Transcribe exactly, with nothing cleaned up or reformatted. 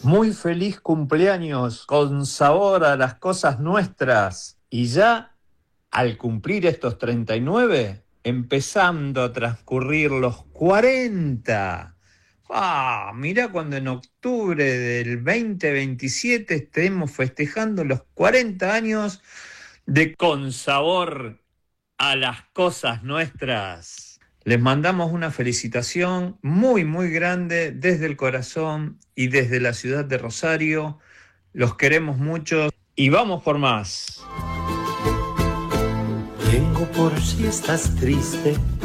Muy feliz cumpleaños, con sabor a las cosas nuestras. Y ya al cumplir estos treinta y nueve, empezando a transcurrir los cuarenta. Ah, mirá cuando en octubre del veinte veintisiete estemos festejando los cuarenta años de Con Sabor a las Cosas Nuestras. Les mandamos una felicitación muy, muy grande desde el corazón y desde la ciudad de Rosario. Los queremos mucho y vamos por más. Vengo por si estás triste